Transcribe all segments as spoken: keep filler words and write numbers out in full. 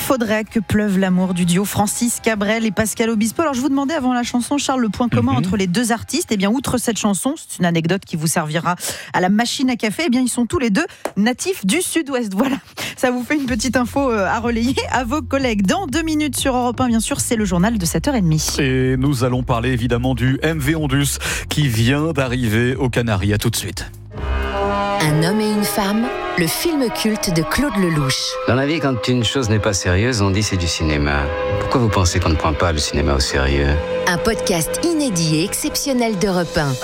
faudrait que pleuve l'amour du duo Francis Cabrel et Pascal Obispo. Alors je vous demandais avant la chanson, Charles, le point commun mm-hmm. entre les deux artistes. Eh bien, outre cette chanson, c'est une anecdote qui vous servira à la machine à café. Eh bien, ils sont tous les deux natifs du Sud-Ouest. Voilà, ça vous fait une petite info à relayer à vos collègues. Dans deux minutes sur Europe un, bien sûr, c'est le journal de sept heures trente. Et nous allons parler évidemment du M V Ondus qui vient d'arriver aux Canaries. À tout de suite. Un homme et une femme, le film culte de Claude Lelouch. Dans la vie, quand une chose n'est pas sérieuse, on dit c'est du cinéma. Pourquoi vous pensez qu'on ne prend pas le cinéma au sérieux ? Un podcast inédit et exceptionnel d'Europe un.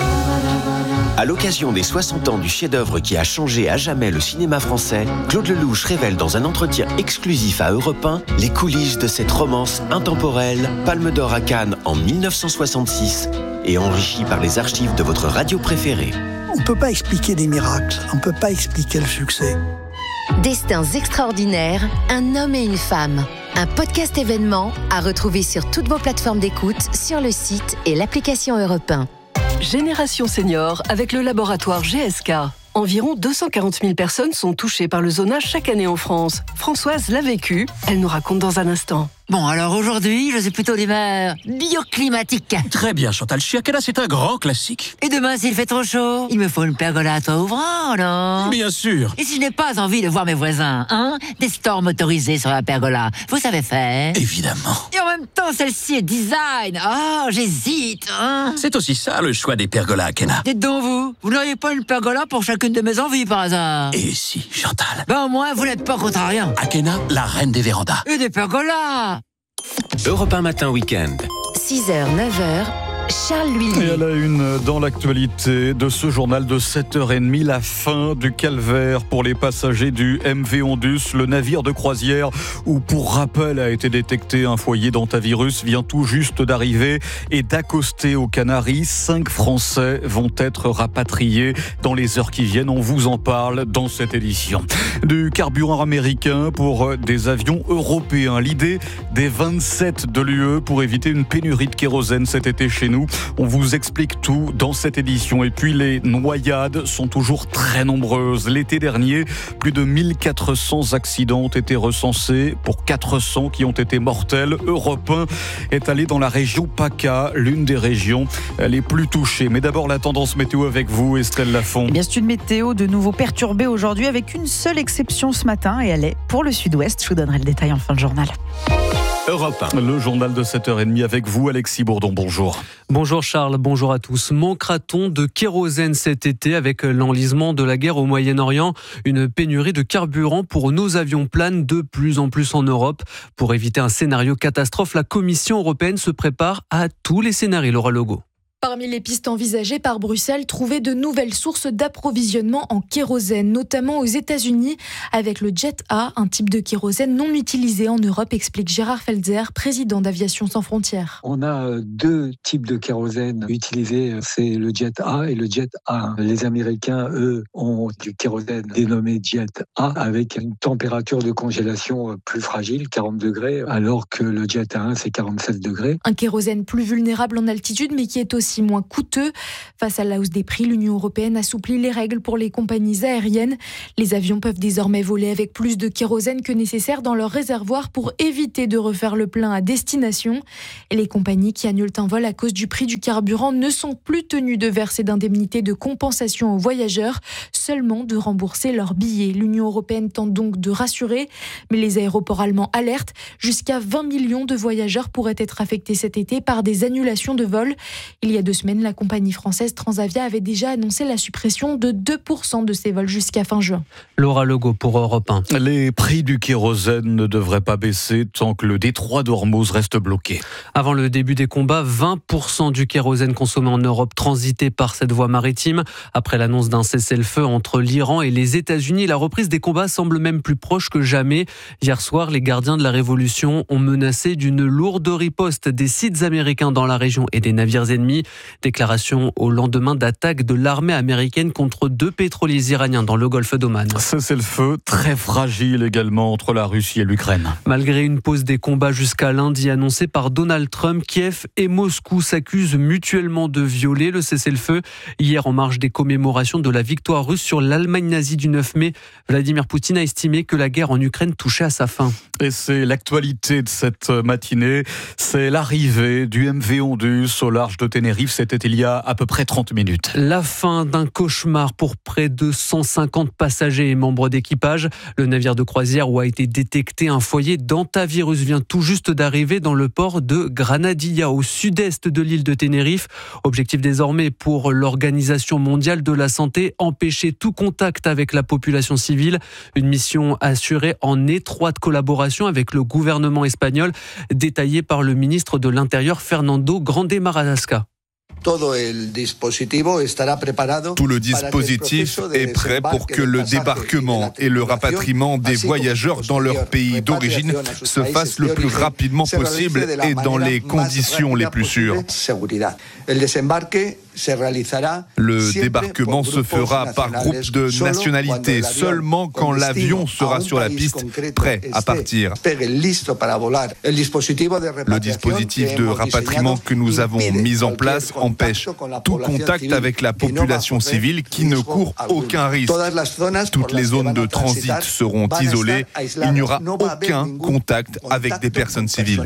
À l'occasion des soixante ans du chef-d'œuvre qui a changé à jamais le cinéma français, Claude Lelouch révèle dans un entretien exclusif à Europe un les coulisses de cette romance intemporelle, Palme d'Or à Cannes en dix-neuf cent soixante-six et enrichie par les archives de votre radio préférée. On ne peut pas expliquer des miracles, on ne peut pas expliquer le succès. Destins extraordinaires, un homme et une femme. Un podcast événement à retrouver sur toutes vos plateformes d'écoute, sur le site et l'application Europe un. Génération Senior avec le laboratoire G S K. Environ deux cent quarante mille personnes sont touchées par le zonage chaque année en France. Françoise l'a vécu, elle nous raconte dans un instant. Bon, alors aujourd'hui, je suis plutôt d'humeur bioclimatique. Très bien, Chantal Chiakela, c'est un grand classique. Et demain, s'il fait trop chaud, il me faut une pergola à toit ouvrant, non ? Bien sûr. Et si je n'ai pas envie de voir mes voisins, hein ? Des stores motorisés sur la pergola, vous savez faire ? Évidemment. Et en même temps, celle-ci est design. Oh, j'hésite, hein ? C'est aussi ça, le choix des pergolas Akena. Dites donc, vous, vous n'auriez pas une pergola pour chacune de mes envies, par hasard ? Et si, Chantal ? Ben au moins, vous n'êtes pas contrariant. Akena, la reine des vérandas. Et des pergolas. Europe un matin week-end. six heures, neuf heures, Charles Lhuillier. Et à la une dans l'actualité de ce journal de sept heures trente, la fin du calvaire pour les passagers du M V Ondus, le navire de croisière où, pour rappel, a été détecté un foyer d'hantavirus, vient tout juste d'arriver et d'accoster aux Canaries. Cinq Français vont être rapatriés dans les heures qui viennent. On vous en parle dans cette édition. Du carburant américain pour des avions européens. L'idée des vingt-sept de l'U E pour éviter une pénurie de kérosène cet été chez nous. On vous explique tout dans cette édition. Et puis les noyades sont toujours très nombreuses. L'été dernier, plus de mille quatre cents accidents ont été recensés pour quatre cents qui ont été mortels. Europe un est allé dans la région PACA, l'une des régions les plus touchées. Mais d'abord la tendance météo avec vous, Estelle Lafont. Eh bien, c'est une météo de nouveau perturbée aujourd'hui avec une seule exception ce matin et elle est pour le sud-ouest. Je vous donnerai le détail en fin de journal. Europe un. Le journal de sept heures trente avec vous, Alexis Bourdon. Bonjour. Bonjour Charles, bonjour à tous. Manquera-t-on de kérosène cet été avec l'enlisement de la guerre au Moyen-Orient ? Une pénurie de carburant pour nos avions plane de plus en plus en Europe. Pour éviter un scénario catastrophe, la Commission européenne se prépare à tous les scénarios. Laura Logo. Parmi les pistes envisagées par Bruxelles, trouver de nouvelles sources d'approvisionnement en kérosène, notamment aux États-Unis, avec le Jet A, un type de kérosène non utilisé en Europe, explique Gérard Felzer, président d'Aviation sans frontières. On a deux types de kérosène utilisés, c'est le Jet A et le Jet A. Les Américains, eux, ont du kérosène dénommé Jet A, avec une température de congélation plus fragile, quarante degrés, alors que le Jet A un, c'est quarante-sept degrés. Un kérosène plus vulnérable en altitude, mais qui est aussi moins coûteux. Face à la hausse des prix, l'Union européenne assouplit les règles pour les compagnies aériennes. Les avions peuvent désormais voler avec plus de kérosène que nécessaire dans leur réservoir pour éviter de refaire le plein à destination. Et les compagnies qui annulent un vol à cause du prix du carburant ne sont plus tenues de verser d'indemnités de compensation aux voyageurs, seulement de rembourser leurs billets. L'Union européenne tente donc de rassurer, mais les aéroports allemands alertent. Jusqu'à vingt millions de voyageurs pourraient être affectés cet été par des annulations de vols. Il y a deux semaines, la compagnie française Transavia avait déjà annoncé la suppression de deux pour cent de ses vols jusqu'à fin juin. Laura Legault pour Europe un. Les prix du kérosène ne devraient pas baisser tant que le détroit d'Ormuz reste bloqué. Avant le début des combats, vingt pour cent du kérosène consommé en Europe transitait par cette voie maritime. Après l'annonce d'un cessez-le-feu entre l'Iran et les États-Unis, la reprise des combats semble même plus proche que jamais. Hier soir, les gardiens de la Révolution ont menacé d'une lourde riposte des sites américains dans la région et des navires ennemis. Déclaration au lendemain d'attaques de l'armée américaine contre deux pétroliers iraniens dans le golfe d'Oman. Cessez-le-feu très fragile également entre la Russie et l'Ukraine. Malgré une pause des combats jusqu'à lundi annoncée par Donald Trump, Kiev et Moscou s'accusent mutuellement de violer le cessez-le-feu. Hier, en marge des commémorations de la victoire russe sur l'Allemagne nazie du neuf mai, Vladimir Poutine a estimé que la guerre en Ukraine touchait à sa fin. Et c'est l'actualité de cette matinée, c'est l'arrivée du M V Ondus au large de Tenerife. C'était il y a à peu près trente minutes. La fin d'un cauchemar pour près de cent cinquante passagers et membres d'équipage. Le navire de croisière où a été détecté un foyer d'hantavirus vient tout juste d'arriver dans le port de Granadilla, au sud-est de l'île de Tenerife. Objectif désormais pour l'Organisation mondiale de la santé, empêcher tout contact avec la population civile. Une mission assurée en étroite collaboration avec le gouvernement espagnol, détaillée par le ministre de l'Intérieur Fernando Grande Marlaska. Tout le dispositif est prêt pour que le débarquement et le rapatriement des voyageurs dans leur pays d'origine se fassent le plus rapidement possible et dans les conditions les plus sûres. Le débarquement se fera par groupe de nationalités seulement quand l'avion sera sur la piste, prêt à partir. Le dispositif de rapatriement que nous avons mis en place empêche tout contact avec la population civile qui ne court aucun risque. Toutes les zones de transit seront isolées. Il n'y aura aucun contact avec des personnes civiles.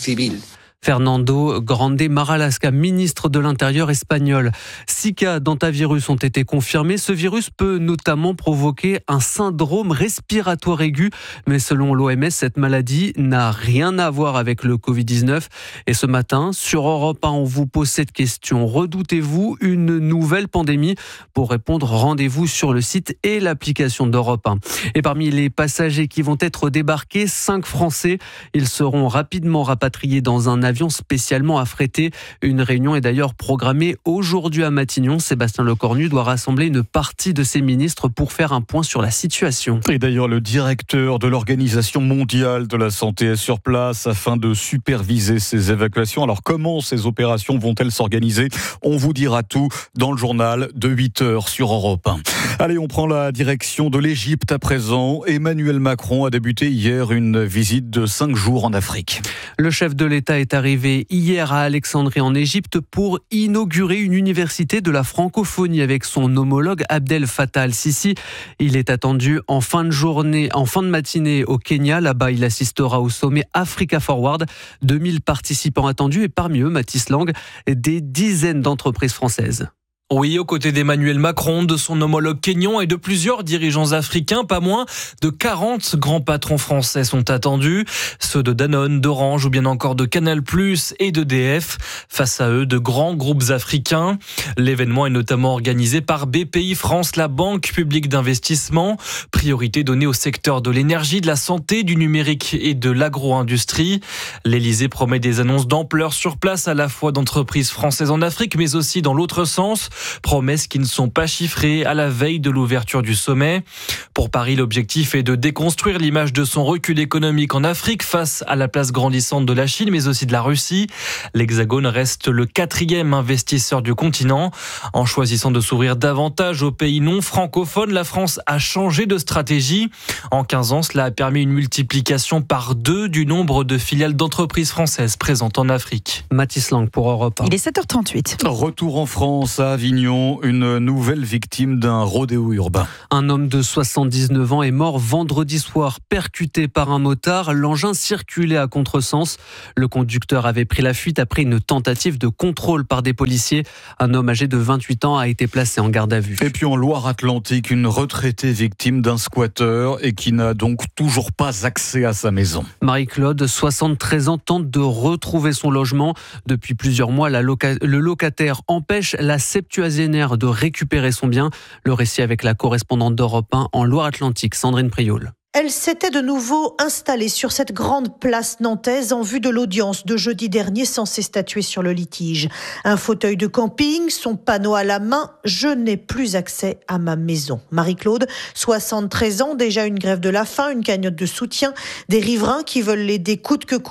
Fernando Grande Marlaska, ministre de l'Intérieur espagnol. Six cas d'hantavirus ont été confirmés. Ce virus peut notamment provoquer un syndrome respiratoire aigu. Mais selon l'O M S, cette maladie n'a rien à voir avec le covid dix-neuf. Et ce matin, sur Europe un, on vous pose cette question. Redoutez-vous une nouvelle pandémie? Pour répondre, rendez-vous sur le site et l'application d'Europe un. Et parmi les passagers qui vont être débarqués, cinq Français. Ils seront rapidement rapatriés dans un avion avion spécialement affrété. Une réunion est d'ailleurs programmée aujourd'hui à Matignon. Sébastien Lecornu doit rassembler une partie de ses ministres pour faire un point sur la situation. Et d'ailleurs, le directeur de l'Organisation mondiale de la santé est sur place afin de superviser ces évacuations. Alors, comment ces opérations vont-elles s'organiser? On vous dira tout dans le journal de huit heures sur Europe un. Allez, on prend la direction de l'Égypte à présent. Emmanuel Macron a débuté hier une visite de cinq jours en Afrique. Le chef de l'État est arrivé hier à Alexandrie en Égypte pour inaugurer une université de la francophonie avec son homologue Abdel Fattah al-Sisi. Il est attendu en fin de journée, en fin de matinée au Kenya. Là-bas, il assistera au sommet Africa Forward. deux mille participants attendus et parmi eux, Mathis Lang, des dizaines d'entreprises françaises. Oui, aux côtés d'Emmanuel Macron, de son homologue kényan et de plusieurs dirigeants africains, pas moins de quarante grands patrons français sont attendus. Ceux de Danone, d'Orange ou bien encore de Canal plus et d'E D F. Face à eux, de grands groupes africains. L'événement est notamment organisé par B P I France, la banque publique d'investissement. Priorité donnée au secteur de l'énergie, de la santé, du numérique et de l'agro-industrie. L'Élysée promet des annonces d'ampleur sur place, à la fois d'entreprises françaises en Afrique, mais aussi dans l'autre sens. Promesses qui ne sont pas chiffrées à la veille de l'ouverture du sommet. Pour Paris, l'objectif est de déconstruire l'image de son recul économique en Afrique face à la place grandissante de la Chine, mais aussi de la Russie. L'Hexagone reste le quatrième investisseur du continent. En choisissant de s'ouvrir davantage aux pays non francophones, la France a changé de stratégie. En quinze ans, cela a permis une multiplication par deux du nombre de filiales d'entreprises françaises présentes en Afrique. Mathis Lang pour Europe un. Il est sept heures trente-huit. Retour en France à Avignon. Une nouvelle victime d'un rodéo urbain. Un homme de soixante-dix-neuf ans est mort vendredi soir, percuté par un motard. L'engin circulait à contresens. Le conducteur avait pris la fuite après une tentative de contrôle par des policiers. Un homme âgé de vingt-huit ans a été placé en garde à vue. Et puis en Loire-Atlantique, une retraitée victime d'un squatteur et qui n'a donc toujours pas accès à sa maison. Marie-Claude, soixante-treize ans, tente de retrouver son logement. Depuis plusieurs mois, la loca- le locataire empêche la septuagénaire de récupérer son bien. Le récit avec la correspondante d'Europe un en Loire-Atlantique, Sandrine Prioul. Elle s'était de nouveau installée sur cette grande place nantaise en vue de l'audience de jeudi dernier censée statuer sur le litige. Un fauteuil de camping, son panneau à la main, « Je n'ai plus accès à ma maison ». Marie-Claude, soixante-treize ans, déjà une grève de la faim, une cagnotte de soutien, des riverains qui veulent l'aider coûte que coûte.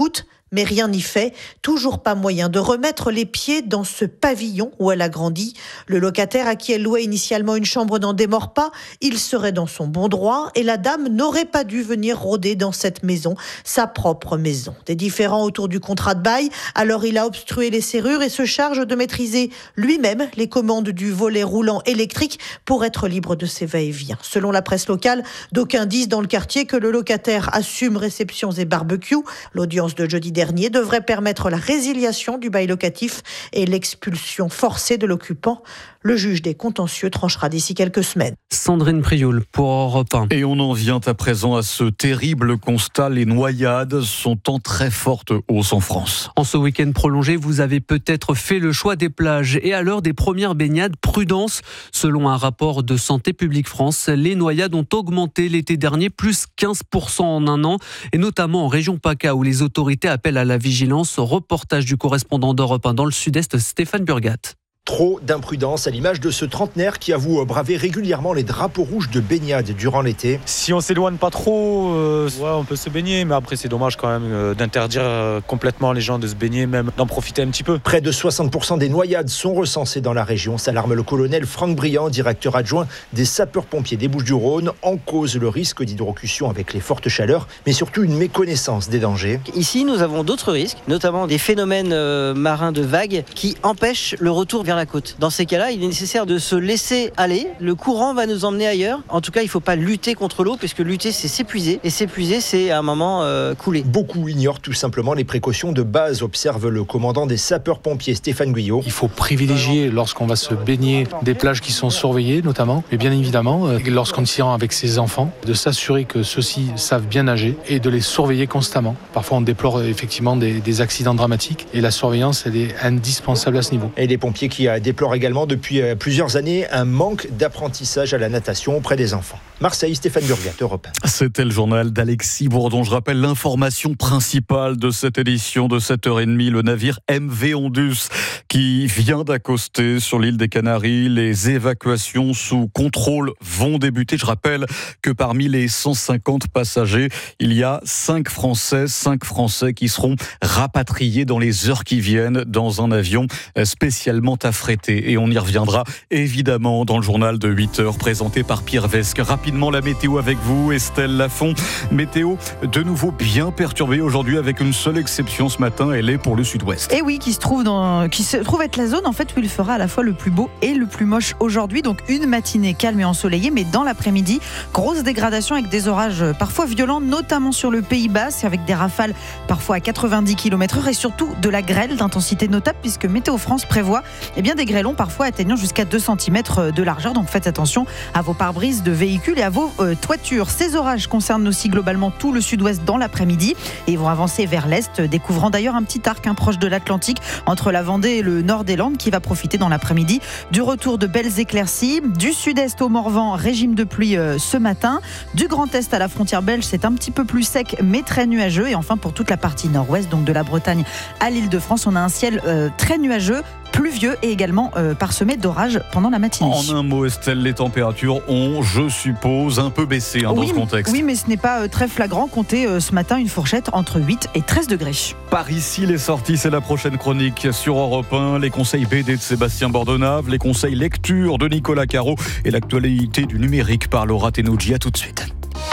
Mais rien n'y fait, toujours pas moyen de remettre les pieds dans ce pavillon où elle a grandi. Le locataire à qui elle louait initialement une chambre n'en démord pas, il serait dans son bon droit et la dame n'aurait pas dû venir rôder dans cette maison, sa propre maison. Des différends autour du contrat de bail, alors il a obstrué les serrures et se charge de maîtriser lui-même les commandes du volet roulant électrique pour être libre de ses va-et-vient. Selon la presse locale, d'aucuns disent dans le quartier que le locataire assume réceptions et barbecues. L'audience de jeudi dernier devrait permettre la résiliation du bail locatif et l'expulsion forcée de l'occupant. Le juge des contentieux tranchera d'ici quelques semaines. Sandrine Prioul pour Europe un. Et on en vient à présent à ce terrible constat. Les noyades sont en très forte hausse en France. En ce week-end prolongé, vous avez peut-être fait le choix des plages. Et à l'heure des premières baignades, prudence. Selon un rapport de Santé publique France, les noyades ont augmenté l'été dernier, plus quinze pour cent en un an. Et notamment en région PACA, où les autorités appellent à la vigilance. Reportage du correspondant d'Europe un dans le sud-est, Stéphane Burgat. Trop d'imprudence à l'image de ce trentenaire qui avoue braver régulièrement les drapeaux rouges de baignade durant l'été. Si on s'éloigne pas trop, euh, ouais, on peut se baigner, mais après c'est dommage quand même euh, d'interdire euh, complètement les gens de se baigner, même d'en profiter un petit peu. Près de soixante pour cent des noyades sont recensées dans la région, s'alarme le colonel Franck Briand, directeur adjoint des sapeurs-pompiers des Bouches-du-Rhône. En cause le risque d'hydrocution avec les fortes chaleurs, mais surtout une méconnaissance des dangers. Ici, nous avons d'autres risques, notamment des phénomènes euh, marins de vagues qui empêchent le retour vers la côte. Dans ces cas-là, il est nécessaire de se laisser aller. Le courant va nous emmener ailleurs. En tout cas, il ne faut pas lutter contre l'eau, puisque lutter, c'est s'épuiser. Et s'épuiser, c'est à un moment euh, couler. Beaucoup ignorent tout simplement les précautions de base, observe le commandant des sapeurs-pompiers, Stéphane Guyot. Il faut privilégier, lorsqu'on va se baigner, des plages qui sont surveillées, notamment. Mais bien évidemment, euh, lorsqu'on s'y rend avec ses enfants, de s'assurer que ceux-ci savent bien nager et de les surveiller constamment. Parfois, on déplore effectivement des, des accidents dramatiques. Et la surveillance, elle est indispensable à ce niveau. Et les pompiers qui déplorent également depuis plusieurs années un manque d'apprentissage à la natation auprès des enfants. Marseille, Stéphane Burgat, Europe un. C'était le journal d'Alexis Bourdon. Je rappelle l'information principale de cette édition de sept heures trente. Le navire M V Ondus qui vient d'accoster sur l'île des Canaries. Les évacuations sous contrôle vont débuter. Je rappelle que parmi les cent cinquante passagers, il y a cinq Français, cinq Français qui seront rapatriés dans les heures qui viennent dans un avion spécialement affrété. Et on y reviendra évidemment dans le journal de huit heures présenté par Pierre Vesque. Rapidement la météo avec vous, Estelle Lafont. Météo de nouveau bien perturbée aujourd'hui avec une seule exception ce matin, elle est pour le sud-ouest. Et oui, qui se trouve dans, qui se trouve être la zone en fait où il fera à la fois le plus beau et le plus moche aujourd'hui. Donc une matinée calme et ensoleillée, mais dans l'après-midi, grosse dégradation avec des orages parfois violents, notamment sur le Pays Basque, avec des rafales parfois à quatre-vingt-dix kilomètres heure et surtout de la grêle d'intensité notable puisque Météo France prévoit eh bien, des grêlons parfois atteignant jusqu'à deux centimètres de largeur. Donc faites attention à vos pare-brises de véhicules et à vos euh, toitures. Ces orages concernent aussi globalement tout le sud-ouest dans l'après-midi et vont avancer vers l'est, découvrant d'ailleurs un petit arc hein, proche de l'Atlantique entre la Vendée et le nord des Landes qui va profiter dans l'après-midi du retour de belles éclaircies. Du sud-est au Morvan, régime de pluie euh, ce matin. Du Grand Est à la frontière belge, c'est un petit peu plus sec mais très nuageux. Et enfin pour toute la partie nord-ouest, donc de la Bretagne à l'Île-de-France, on a un ciel euh, très nuageux, pluvieux et également euh, parsemé d'orages pendant la matinée. En un mot, Estelle, les températures ont, je suppose, un peu baissé hein, oui, dans ce contexte. Oui, mais ce n'est pas euh, très flagrant. Comptez euh, ce matin une fourchette entre huit et treize degrés. Par ici, les sorties, c'est la prochaine chronique sur Europe un. Les conseils B D de Sébastien Bordonave, les conseils lecture de Nicolas Caro et l'actualité du numérique par Laura Tenouji. À tout de suite.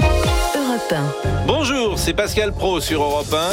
Europe un. Bonjour, c'est Pascal Pro sur Europe un.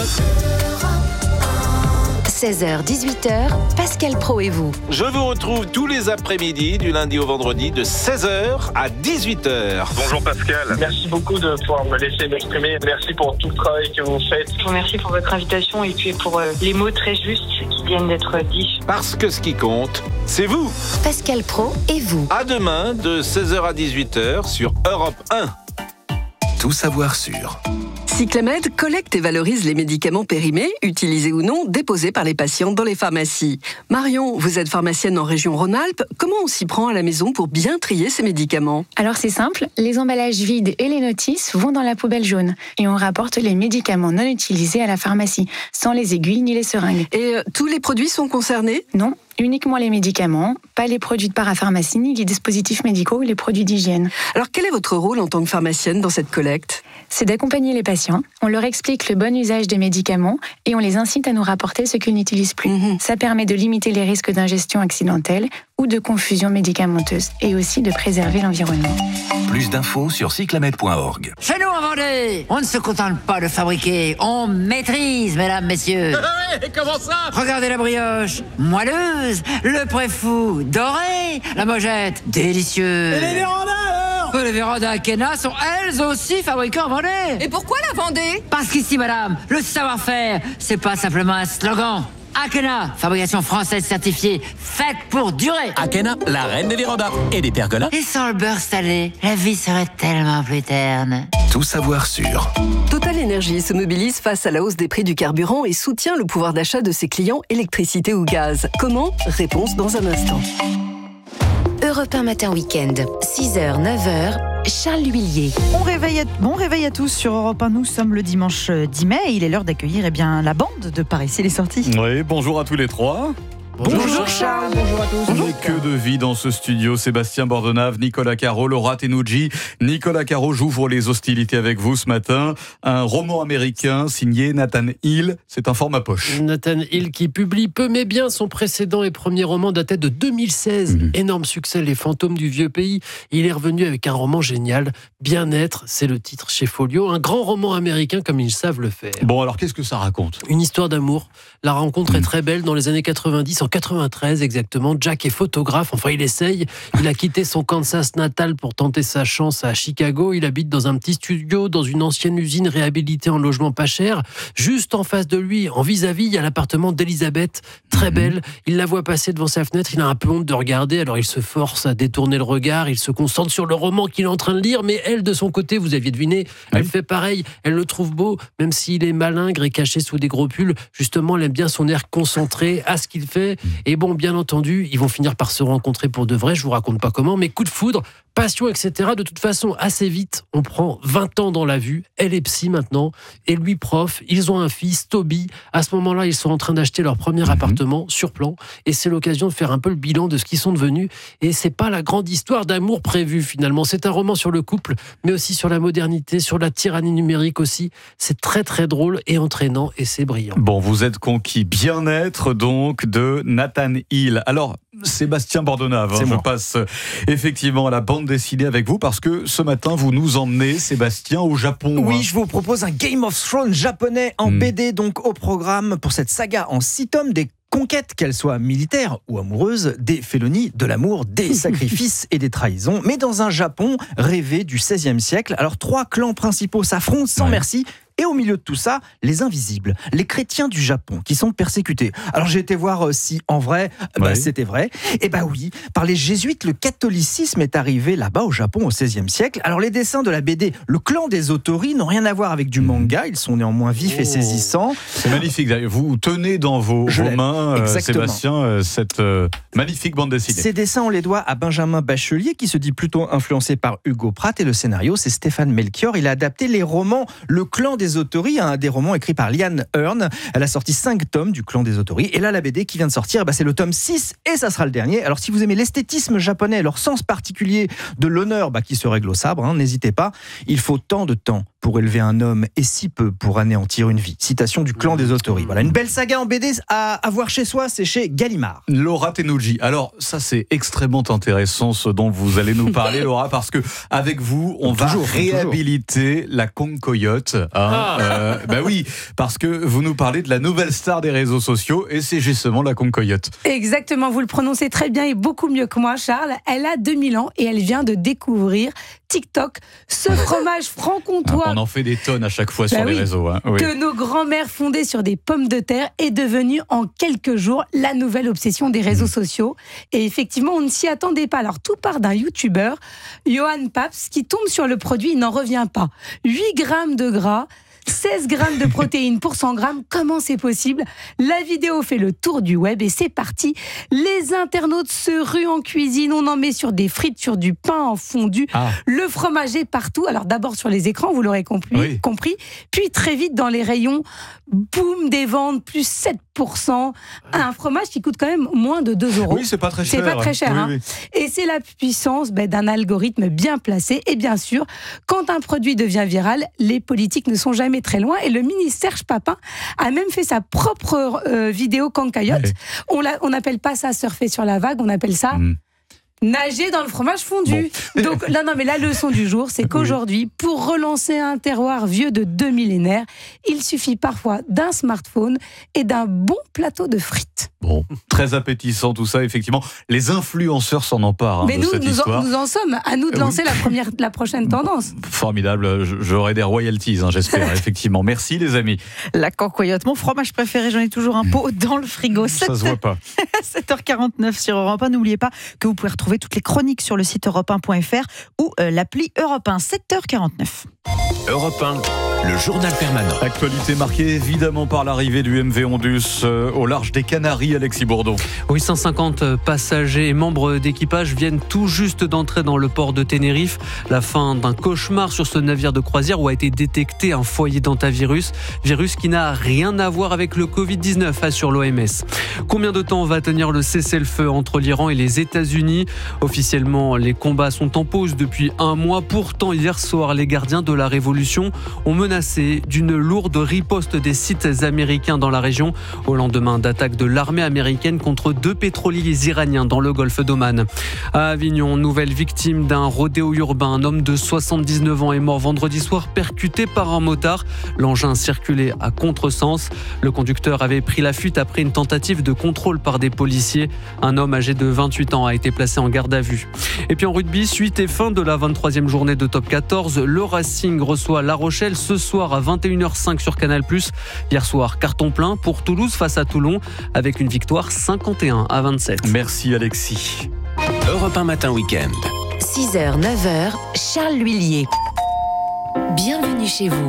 seize heures dix-huit heures, Pascal Pro et vous. Je vous retrouve tous les après-midi du lundi au vendredi de seize heures à dix-huit heures. Bonjour Pascal. Merci beaucoup de pouvoir me laisser m'exprimer. Merci pour tout le travail que vous faites. Je vous remercie pour votre invitation et puis pour euh, les mots très justes qui viennent d'être dits. Parce que ce qui compte, c'est vous. Pascal Pro et vous. À demain de seize heures à dix-huit heures sur Europe un. Tout savoir sur... Cyclamed collecte et valorise les médicaments périmés, utilisés ou non, déposés par les patients dans les pharmacies. Marion, vous êtes pharmacienne en région Rhône-Alpes. Comment on s'y prend à la maison pour bien trier ces médicaments ? Alors c'est simple, les emballages vides et les notices vont dans la poubelle jaune. Et on rapporte les médicaments non utilisés à la pharmacie, sans les aiguilles ni les seringues. Et euh, tous les produits sont concernés ? Non, Uniquement les médicaments, pas les produits de parapharmacie, ni les dispositifs médicaux ou les produits d'hygiène. Alors quel est votre rôle en tant que pharmacienne dans cette collecte ? C'est d'accompagner les patients, on leur explique le bon usage des médicaments et on les incite à nous rapporter ce qu'ils n'utilisent plus. Mmh. Ça permet de limiter les risques d'ingestion accidentelle ou de confusion médicamenteuse et aussi de préserver l'environnement. Plus d'infos sur cyclamed point org. Chez nous en Vendée, on ne se contente pas de fabriquer, on maîtrise, mesdames, messieurs. Ouais, comment ça ? Regardez la brioche, moelleuse, le préfou, doré, la mojette, délicieux. Et les vérandas alors ? Les vérandas Akena sont elles aussi fabriquées en Vendée. Et pourquoi la Vendée ? Parce qu'ici, madame, le savoir-faire, c'est pas simplement un slogan. Akena, fabrication française certifiée, faite pour durer. Akena, la reine des vérandas et des pergolas. Et sans le beurre salé, la vie serait tellement plus terne. Tout savoir sur. Total Énergie se mobilise face à la hausse des prix du carburant et soutient le pouvoir d'achat de ses clients électricité ou gaz. Comment ? Réponse dans un instant. Europe un matin week-end, six heures, neuf heures, Charles L'Huillier. Bon réveil, à, bon réveil à tous sur Europe un, nous sommes le dimanche dix mai et il est l'heure d'accueillir eh bien, la bande de Par ici les sorties. Oui, bonjour à tous les trois. Bonjour, bonjour Charles, bonjour à tous. Mais que de vie dans ce studio. Sébastien Bordenave, Nicolas Caro, Laura Tenouji. Nicolas Caro, j'ouvre les hostilités avec vous ce matin. Un roman américain signé Nathan Hill. C'est un format poche. Nathan Hill qui publie peu mais bien son précédent et premier roman datait de deux mille seize. Mmh. Énorme succès, Les fantômes du vieux pays. Il est revenu avec un roman génial. Bien-être, c'est le titre chez Folio. Un grand roman américain comme ils savent le faire. Bon, alors qu'est-ce que ça raconte ? Une histoire d'amour. La rencontre mmh. est très belle dans les années quatre-vingt-dix. En quatre-vingt-treize exactement, Jack est photographe, enfin il essaye, il a quitté son Kansas natal pour tenter sa chance à Chicago, il habite dans un petit studio, dans une ancienne usine réhabilitée en logement pas cher, juste en face de lui, en vis-à-vis, il y a l'appartement d'Elisabeth, très belle, il la voit passer devant sa fenêtre, il a un peu honte de regarder, alors il se force à détourner le regard, il se concentre sur le roman qu'il est en train de lire, mais elle de son côté, vous aviez deviné, elle oui. fait pareil, elle le trouve beau, même s'il est malingre et caché sous des gros pulls, justement elle aime bien son air concentré à ce qu'il fait. Et bon, bien entendu, ils vont finir par se rencontrer pour de vrai, je vous raconte pas comment, mais coup de foudre, passion, et cetera. De toute façon, assez vite, on prend vingt ans dans la vue, elle est psy maintenant, et lui prof, ils ont un fils, Toby. À ce moment-là, ils sont en train d'acheter leur premier mmh. appartement sur plan, et c'est l'occasion de faire un peu le bilan de ce qu'ils sont devenus, et c'est pas la grande histoire d'amour prévue finalement, c'est un roman sur le couple, mais aussi sur la modernité, sur la tyrannie numérique aussi, c'est très très drôle et entraînant, et c'est brillant. Bon, vous êtes conquis, Bien-être donc de Nathan Hill. Alors, Sébastien Bordenave, hein, je passe effectivement à la bande dessinée avec vous parce que ce matin vous nous emmenez, Sébastien, au Japon. Oui, hein. je vous propose un Game of Thrones japonais en mmh. B D, donc au programme pour cette saga en six tomes des conquêtes, qu'elles soient militaires ou amoureuses, des félonies, de l'amour, des sacrifices et des trahisons, mais dans un Japon rêvé du seizième siècle. Alors trois clans principaux s'affrontent sans ouais. merci. Et au milieu de tout ça, les invisibles, les chrétiens du Japon qui sont persécutés. Alors j'ai été voir si en vrai, bah, oui. c'était vrai. Et bah oui, par les jésuites, le catholicisme est arrivé là-bas au Japon au seizième siècle. Alors les dessins de la B D, le clan des Otori, n'ont rien à voir avec du manga, ils sont néanmoins vifs oh. et saisissants. C'est magnifique, vous tenez dans vos, vos mains, euh, Sébastien, euh, cette euh, magnifique bande dessinée. Ces dessins, on les doit à Benjamin Bachelier, qui se dit plutôt influencé par Hugo Pratt, et le scénario, c'est Stéphane Melchior. Il a adapté les romans Le clan des Otori, un des romans écrits par Liane Hearn. Elle a sorti cinq tomes du clan des Otori. Et là, la B D qui vient de sortir, bah, c'est le tome six et ça sera le dernier. Alors, si vous aimez l'esthétisme japonais, leur sens particulier de l'honneur bah, qui se règle au sabre, hein, n'hésitez pas. Il faut tant de temps pour élever un homme et si peu pour anéantir une vie. Citation du clan des Otori. Voilà, une belle saga en B D à avoir chez soi, c'est chez Gallimard. Laura Tenouji. Alors, ça, c'est extrêmement intéressant ce dont vous allez nous parler, Laura, parce que avec vous, on toujours, va réhabiliter toujours. la concoyote. Hein, ah. euh, bah oui, parce que vous nous parlez de la nouvelle star des réseaux sociaux et c'est justement la concoyote. Exactement, vous le prononcez très bien et beaucoup mieux que moi, Charles. Elle a deux mille ans et elle vient de découvrir TikTok, ce fromage franc-comtois. On en fait des tonnes à chaque fois bah sur oui, les réseaux. Hein. Oui. Que nos grands-mères fondaient sur des pommes de terre est devenu en quelques jours la nouvelle obsession des réseaux mmh. sociaux. Et effectivement, on ne s'y attendait pas. Alors tout part d'un youtubeur, Johan Paps, qui tombe sur le produit, il n'en revient pas. huit grammes de gras, seize grammes de protéines pour cent grammes, comment c'est possible? La vidéo fait le tour du web et c'est parti. Les internautes se ruent en cuisine, on en met sur des frites, sur du pain en fondu. Ah. Le fromage est partout. Alors d'abord sur les écrans, vous l'aurez compris, oui. compris. Puis très vite dans les rayons, boum, des ventes, plus sept pour cent. Un fromage qui coûte quand même moins de deux euros. Oui, c'est pas très cher. C'est pas très cher. Oui, hein. oui. Et c'est la puissance ben, d'un algorithme bien placé. Et bien sûr, quand un produit devient viral, les politiques ne sont jamais très loin. Et le ministre Serge Papin a même fait sa propre euh, vidéo cancaillotte. Ouais. On, la, on appelle pas ça surfer sur la vague, on appelle ça... Mmh. Nager dans le fromage fondu. Bon. Donc là, non, mais la leçon du jour, c'est qu'aujourd'hui, oui. pour relancer un terroir vieux de deux millénaires, il suffit parfois d'un smartphone et d'un bon plateau de frites. Bon, très appétissant tout ça, effectivement. Les influenceurs s'en emparent hein, mais de nous, cette nous histoire. En, nous en sommes. À nous de lancer oui. la, première, la prochaine tendance. Formidable. J'aurai des royalties, hein, j'espère, effectivement. Merci, les amis. La cancoyotte, mon fromage préféré, j'en ai toujours un pot dans le frigo. Ça se voit pas. sept heures quarante-neuf sur Europe un. N'oubliez pas que vous pouvez retrouver toutes les chroniques sur le site europe un point f r ou euh, l'appli Europe un. sept heures quarante-neuf. Europe un, le journal permanent. Actualité marquée évidemment par l'arrivée du M V Ondus euh, au large des Canaries, Alexis Bourdon. Oui, cent cinquante passagers et membres d'équipage viennent tout juste d'entrer dans le port de Tenerife. La fin d'un cauchemar sur ce navire de croisière où a été détecté un foyer d'hantavirus, virus qui n'a rien à voir avec le covid dix-neuf, assure l'O M S. Combien de temps va tenir le cessez-le-feu entre l'Iran et les États-Unis ? Officiellement, les combats sont en pause depuis un mois. Pourtant, hier soir, les gardiens de la Révolution ont menacé d'une lourde riposte des sites américains dans la région au lendemain d'attaques de l'armée américaine contre deux pétroliers iraniens dans le golfe d'Oman. À Avignon, nouvelle victime d'un rodéo urbain. Un homme de soixante-dix-neuf ans est mort vendredi soir percuté par un motard. L'engin circulait à contresens. Le conducteur avait pris la fuite après une tentative de contrôle par des policiers. Un homme âgé de vingt-huit ans a été placé en garde à vue. Et puis en rugby, suite et fin de la vingt-troisième journée de top quatorze. Le Racing reçoit La Rochelle ce soir à vingt et une heures cinq sur Canal plus. Hier soir, carton plein pour Toulouse face à Toulon avec une victoire cinquante et un à vingt-sept. Merci Alexis. Europe un matin week-end. six heures, neuf heures, Charles L'Huillier. Bienvenue chez vous.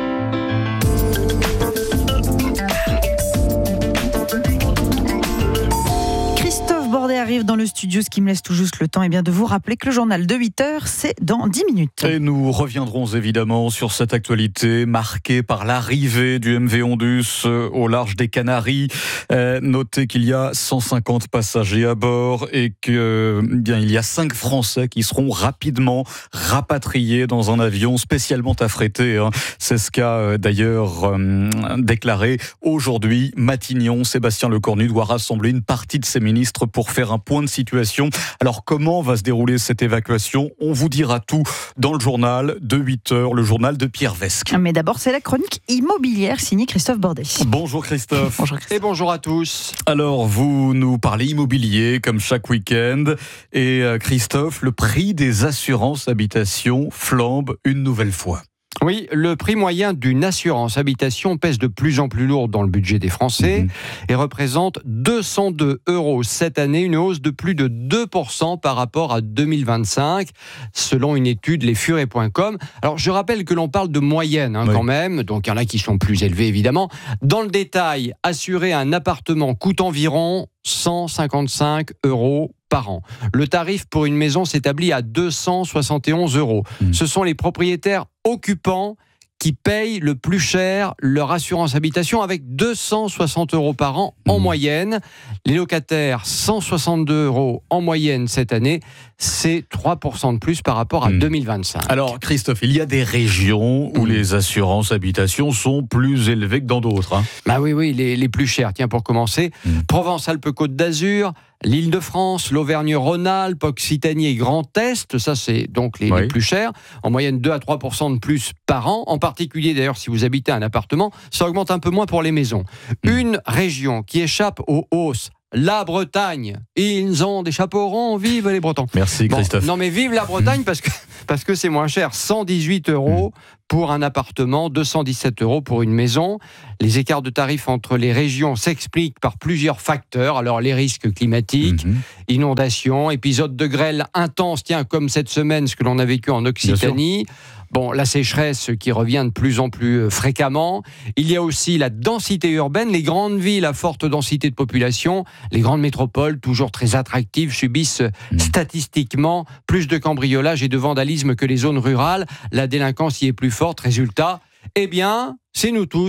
Bordet arrive dans le studio, ce qui me laisse tout juste le temps eh bien, de vous rappeler que le journal de huit heures, c'est dans dix minutes. Et nous reviendrons évidemment sur cette actualité marquée par l'arrivée du M V Ondus au large des Canaries. Euh, notez qu'il y a cent cinquante passagers à bord et qu'il eh bien, y a cinq Français qui seront rapidement rapatriés dans un avion spécialement affrété. Hein. C'est ce qu'a euh, d'ailleurs euh, déclaré aujourd'hui Matignon. Sébastien Lecornu doit rassembler une partie de ses ministres pour faire un point de situation. Alors comment va se dérouler cette évacuation ? On vous dira tout dans le journal de huit heures, le journal de Pierre Vesque. Mais d'abord, c'est la chronique immobilière signée Christophe Bordet. Bonjour Christophe. Bonjour Christophe. Et bonjour à tous. Alors, vous nous parlez immobilier comme chaque week-end. Et Christophe, le prix des assurances habitation flambe une nouvelle fois. Oui, le prix moyen d'une assurance habitation pèse de plus en plus lourd dans le budget des Français mmh. et représente deux cent deux euros cette année, une hausse de plus de deux pour cent par rapport à deux mille vingt-cinq, selon une étude les furets point com. Alors, je rappelle que l'on parle de moyenne hein, oui. quand même, donc il y en a qui sont plus élevés évidemment. Dans le détail, assurer un appartement coûte environ cent cinquante-cinq euros par an. Le tarif pour une maison s'établit à deux cent soixante et onze euros. Mmh. Ce sont les propriétaires occupants qui payent le plus cher leur assurance habitation avec deux cent soixante euros par an en mmh. moyenne. Les locataires, cent soixante-deux euros en moyenne cette année. C'est trois pour cent de plus par rapport à mmh. deux mille vingt-cinq. Alors Christophe, il y a des régions où mmh. les assurances habitation sont plus élevées que dans d'autres. Hein. Bah oui, oui, les, les plus chères. Tiens, pour commencer, mmh. Provence-Alpes-Côte d'Azur, l'Île-de-France, l'Auvergne-Rhône-Alpes, Occitanie et Grand Est, ça c'est donc les, oui. les plus chers, en moyenne deux à trois pour cent de plus par an, en particulier d'ailleurs si vous habitez un appartement, ça augmente un peu moins pour les maisons. Mmh. Une région qui échappe aux hausses, la Bretagne, ils ont des chapeaux ronds, vive les Bretons. Merci Christophe. Bon, non mais vive la Bretagne mmh. parce que, parce que c'est moins cher, cent dix-huit euros mmh. pour un appartement, deux cent dix-sept euros pour une maison. Les écarts de tarifs entre les régions s'expliquent par plusieurs facteurs. Alors les risques climatiques, mmh. inondations, épisodes de grêle intenses, tiens comme cette semaine, ce que l'on a vécu en Occitanie. Bon, la sécheresse qui revient de plus en plus fréquemment. Il y a aussi la densité urbaine. Les grandes villes à forte densité de population, les grandes métropoles, toujours très attractives, subissent mmh. statistiquement plus de cambriolage et de vandalisme que les zones rurales. La délinquance y est plus forte. Résultat, eh bien, c'est nous tous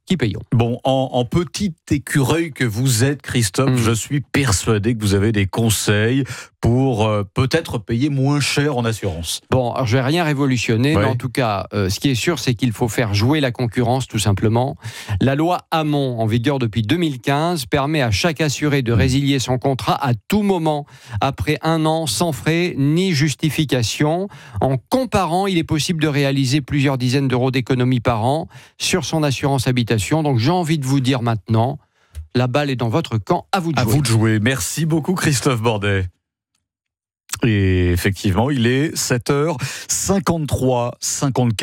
qui payons. Bon, en, en petit écureuil que vous êtes, Christophe, mmh. je suis persuadé que vous avez des conseils pour euh, peut-être payer moins cher en assurance. Bon, alors je vais rien révolutionner, ouais. mais en tout cas, euh, ce qui est sûr, c'est qu'il faut faire jouer la concurrence, tout simplement. La loi Hamon, en vigueur depuis deux mille quinze, permet à chaque assuré de résilier son contrat à tout moment, après un an, sans frais ni justification. En comparant, il est possible de réaliser plusieurs dizaines d'euros d'économie par an sur son assurance habitation. Donc j'ai envie de vous dire maintenant, la balle est dans votre camp, à vous de jouer. À vous de jouer. Merci beaucoup Christophe Bordet. Et effectivement, il est sept heures cinquante-trois, cinquante-quatre.